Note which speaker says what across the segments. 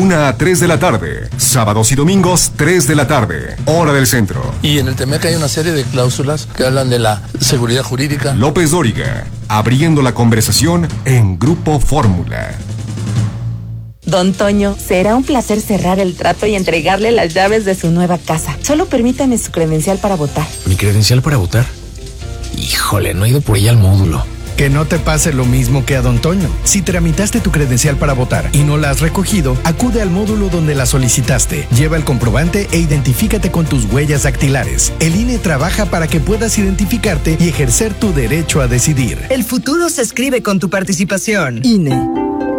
Speaker 1: 1 a 3 de la tarde. Sábados y domingos, 3 de la tarde. Hora del centro.
Speaker 2: Y en el TEMEC hay una serie de cláusulas que hablan de la seguridad jurídica.
Speaker 1: López Dóriga, abriendo la conversación en Grupo Fórmula.
Speaker 3: Don Toño, será un placer cerrar el trato y entregarle las llaves de su nueva casa. Solo permítame su credencial para votar.
Speaker 4: ¿Mi credencial para votar? Híjole, no he ido por ella al módulo.
Speaker 5: Que no te pase lo mismo que a Don Toño. Si tramitaste tu credencial para votar y no la has recogido, acude al módulo donde la solicitaste. Lleva el comprobante e identifícate con tus huellas dactilares. El INE trabaja para que puedas identificarte y ejercer tu derecho a decidir.
Speaker 6: El futuro se escribe con tu participación.
Speaker 3: INE.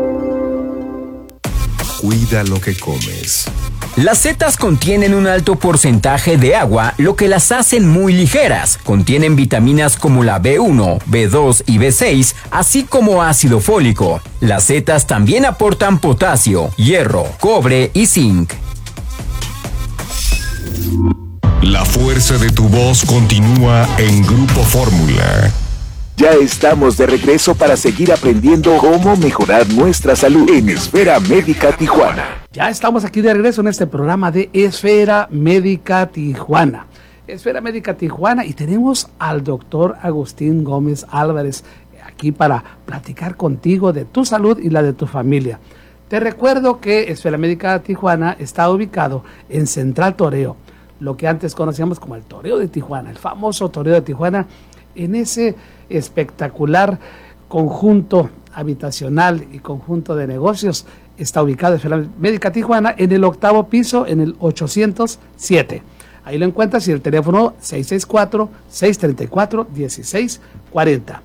Speaker 1: Cuida lo que comes.
Speaker 7: Las setas contienen un alto porcentaje de agua, lo que las hacen muy ligeras. Contienen vitaminas como la B1, B2 y B6, así como ácido fólico. Las setas también aportan potasio, hierro, cobre y zinc.
Speaker 1: La fuerza de tu voz continúa en Grupo Fórmula.
Speaker 8: Ya estamos de regreso para seguir aprendiendo cómo mejorar nuestra salud en Esfera Médica Tijuana.
Speaker 9: Ya estamos aquí de regreso en este programa de Esfera Médica Tijuana. Esfera Médica Tijuana, y tenemos al doctor Agustín Gómez Álvarez aquí para platicar contigo de tu salud y la de tu familia. Te recuerdo que Esfera Médica Tijuana está ubicado en Central Toreo, lo que antes conocíamos como el Toreo de Tijuana, el famoso Toreo de Tijuana, en ese espectacular conjunto habitacional y conjunto de negocios. Está ubicado en Esfera Médica Tijuana en el 8º piso, en el 807. Ahí lo encuentras, y el teléfono 664-634-1640.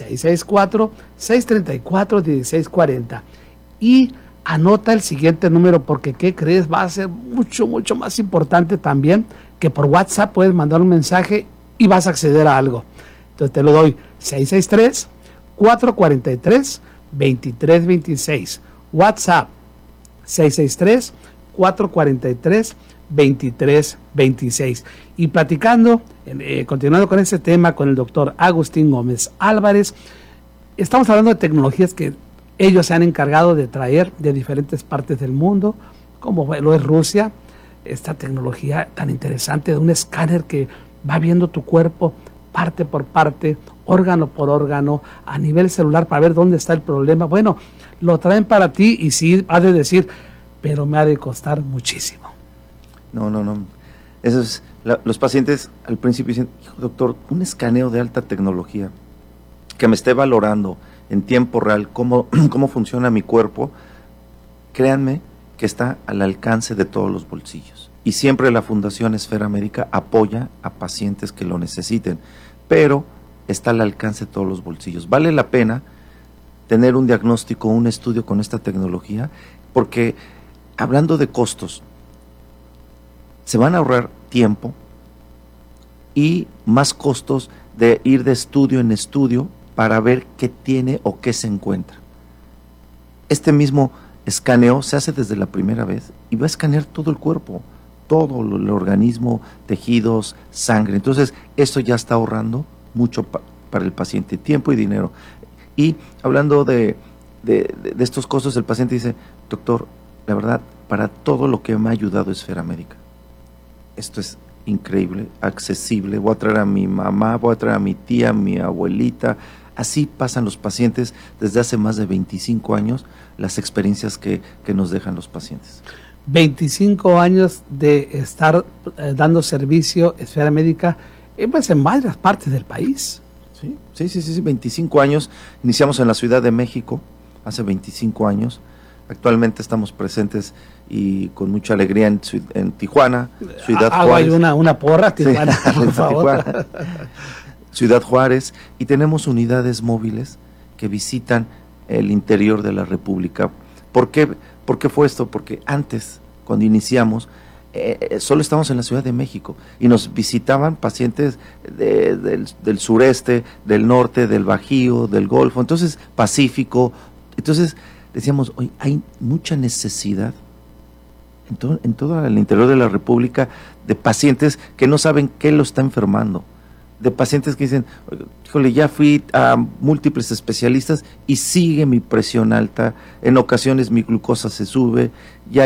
Speaker 9: 664-634-1640. Y anota el siguiente número, porque ¿qué crees? Va a ser mucho, mucho más importante también, que por WhatsApp puedes mandar un mensaje y vas a acceder a algo. Entonces te lo doy: 663-443-2326. WhatsApp 663-443-2326. Y platicando, continuando con ese tema con el doctor Agustín Gómez Álvarez, estamos hablando de tecnologías que ellos se han encargado de traer de diferentes partes del mundo, como lo es Rusia. Esta tecnología tan interesante de un escáner que va viendo tu cuerpo parte por parte, órgano por órgano, a nivel celular, para ver dónde está el problema. Bueno, lo traen para ti, y sí has de decir, pero me ha de costar muchísimo.
Speaker 10: No. Eso es, los pacientes al principio dicen: doctor, un escaneo de alta tecnología que me esté valorando en tiempo real cómo funciona mi cuerpo, créanme que está al alcance de todos los bolsillos. Y siempre la Fundación Esfera Médica apoya a pacientes que lo necesiten, pero está al alcance de todos los bolsillos. Vale la pena tener un diagnóstico, un estudio con esta tecnología, porque hablando de costos, se van a ahorrar tiempo y más costos de ir de estudio en estudio para ver qué tiene o qué se encuentra. Este mismo escaneo se hace desde la primera vez y va a escanear todo el cuerpo, todo el organismo, tejidos, sangre. Entonces, esto ya está ahorrando mucho para el paciente, tiempo y dinero. Y hablando de estos costos, el paciente dice: doctor, la verdad, para todo lo que me ha ayudado Esfera Médica, esto es increíble, accesible, voy a traer a mi mamá, voy a traer a mi tía, a mi abuelita. Así pasan los pacientes desde hace más de 25 años, las experiencias que nos dejan los pacientes. 25 años de estar dando servicio Esfera Médica pues en varias partes del país. Sí, 25 años. Iniciamos en la Ciudad de México hace 25 años. Actualmente estamos presentes y con mucha alegría en Tijuana, Ciudad Juárez. Hay una porra, Tijuana, sí, por favor. Tijuana, Ciudad Juárez, y tenemos unidades móviles que visitan el interior de la República. ¿Por qué fue esto? Porque antes, cuando iniciamos, solo estábamos en la Ciudad de México y nos visitaban pacientes del sureste, del norte, del Bajío, del Golfo, entonces Pacífico. Entonces decíamos: hoy hay mucha necesidad en todo el interior de la República de pacientes que no saben qué lo está enfermando, de pacientes que dicen: híjole, ya fui a múltiples especialistas y sigue mi presión alta, en ocasiones mi glucosa se sube, ya